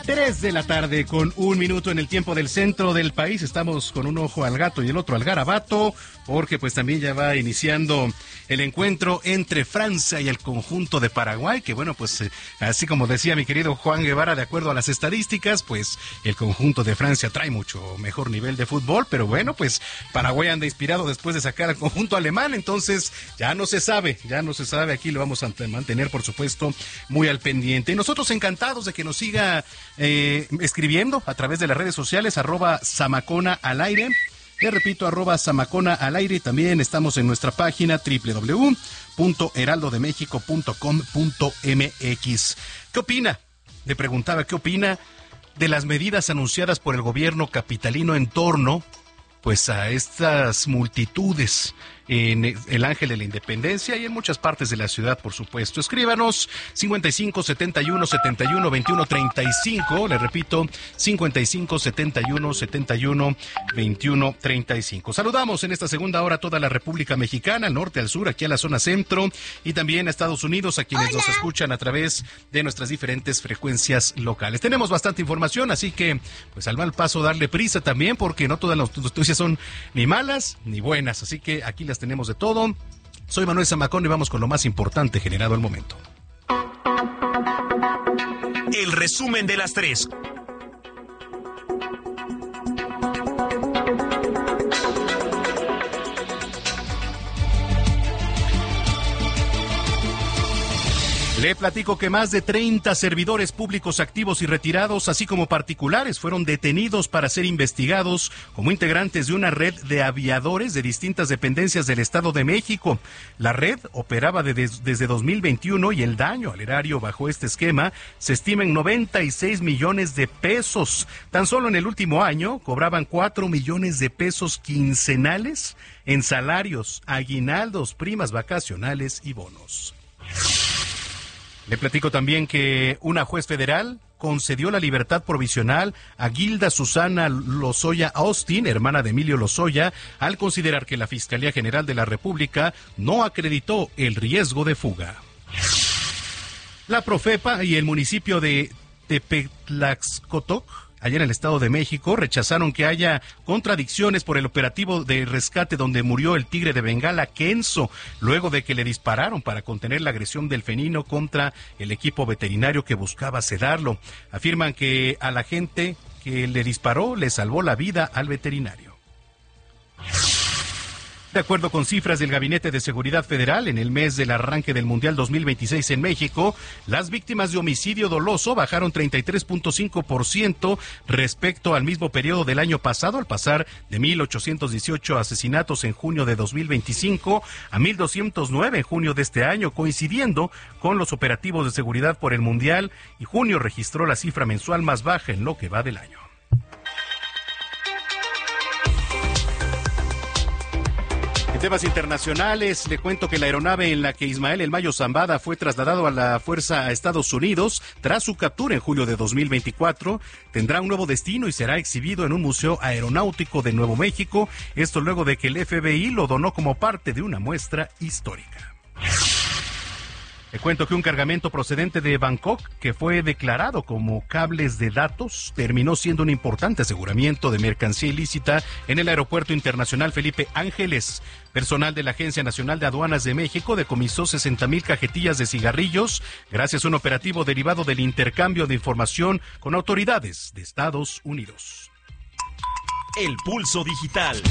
3 de la tarde con 1 minuto en el tiempo del centro del país. Estamos con un ojo al gato y el otro al garabato, porque pues también ya va iniciando el encuentro entre Francia y el conjunto de Paraguay, que bueno, pues así como decía mi querido Juan Guevara, de acuerdo a las estadísticas, pues el conjunto de Francia trae mucho mejor nivel de fútbol, pero bueno, pues Paraguay anda inspirado después de sacar al conjunto alemán, entonces ya no se sabe, aquí lo vamos a mantener por supuesto muy al pendiente. Y nosotros encantados de que nos siga escribiendo a través de las redes sociales, @Zamacona al aire. Le repito, @Zamacona al aire. También estamos en nuestra página www.heraldodemexico.com.mx. ¿Qué opina? Le preguntaba, ¿qué opina de las medidas anunciadas por el gobierno capitalino en torno pues a estas multitudes en el Ángel de la Independencia y en muchas partes de la ciudad, por supuesto? Escríbanos 55 71 71 21 35, le repito, 55 71 71 21 35. Saludamos en esta segunda hora a toda la República Mexicana, al norte, al sur, aquí a la zona centro y también a Estados Unidos, a quienes nos escuchan a través de nuestras diferentes frecuencias locales. Tenemos bastante información, así que pues al mal paso darle prisa también, porque no todas las noticias son ni malas ni buenas, así que aquí las tenemos de todo. Soy Manuel Zamacón y vamos con lo más importante generado al momento. El resumen de las 3. Le platico que más de 30 servidores públicos activos y retirados, así como particulares, fueron detenidos para ser investigados como integrantes de una red de aviadores de distintas dependencias del Estado de México. La red operaba desde 2021 y el daño al erario bajo este esquema se estima en 96 millones de pesos. Tan solo en el último año cobraban 4 millones de pesos quincenales en salarios, aguinaldos, primas vacacionales y bonos. Le platico también que una juez federal concedió la libertad provisional a Gilda Susana Lozoya Austin, hermana de Emilio Lozoya, al considerar que la Fiscalía General de la República no acreditó el riesgo de fuga. La Profepa y el municipio de Tepetlaxcotoc, allá en el Estado de México, rechazaron que haya contradicciones por el operativo de rescate donde murió el tigre de Bengala, Kenzo, luego de que le dispararon para contener la agresión del felino contra el equipo veterinario que buscaba sedarlo. Afirman que a la gente que le disparó le salvó la vida al veterinario. De acuerdo con cifras del Gabinete de Seguridad Federal, en el mes del arranque del Mundial 2026 en México, las víctimas de homicidio doloso bajaron 33.5% respecto al mismo periodo del año pasado, al pasar de 1,818 asesinatos en junio de 2025 a 1,209 en junio de este año, coincidiendo con los operativos de seguridad por el Mundial, y junio registró la cifra mensual más baja en lo que va del año. En temas internacionales, le cuento que la aeronave en la que Ismael El Mayo Zambada fue trasladado a la fuerza a Estados Unidos tras su captura en julio de 2024 tendrá un nuevo destino y será exhibido en un museo aeronáutico de Nuevo México, esto luego de que el FBI lo donó como parte de una muestra histórica. Le cuento que un cargamento procedente de Bangkok, que fue declarado como cables de datos, terminó siendo un importante aseguramiento de mercancía ilícita en el Aeropuerto Internacional Felipe Ángeles. Personal de la Agencia Nacional de Aduanas de México decomisó 60,000 cajetillas de cigarrillos gracias a un operativo derivado del intercambio de información con autoridades de Estados Unidos. El Pulso Digital.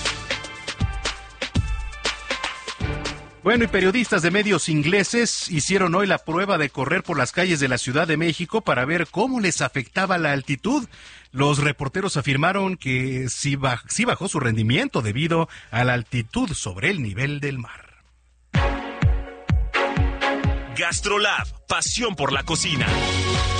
Bueno, y periodistas de medios ingleses hicieron hoy la prueba de correr por las calles de la Ciudad de México para ver cómo les afectaba la altitud. Los reporteros afirmaron que sí bajó su rendimiento debido a la altitud sobre el nivel del mar. GastroLab, pasión por la cocina.